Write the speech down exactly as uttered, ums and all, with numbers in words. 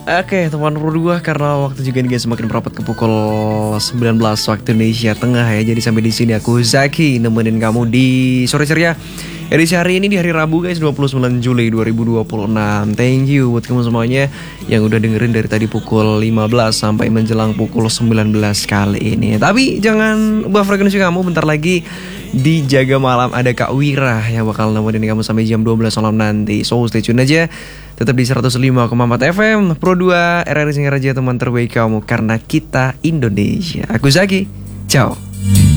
Oke teman Pro dua, karena waktu juga nih guys semakin merapat ke pukul sembilan belas waktu Indonesia Tengah ya. Jadi sampai di sini aku Zaki nemenin kamu di sore ceria edisi hari ini di hari Rabu guys, dua puluh sembilan Juli dua ribu dua puluh enam. Thank you buat kamu semuanya yang udah dengerin dari tadi pukul lima belas sampai menjelang pukul sembilan belas kali ini. Tapi jangan ubah frekuensi kamu, bentar lagi di Jaga Malam ada Kak Wira yang bakal nemenin kamu sampai jam dua belas malam nanti. So stay tune aja, tetap di seratus lima koma empat F M Pro dua R R I Singaraja, teman terbaik kamu karena kita Indonesia. Aku Zaki, ciao.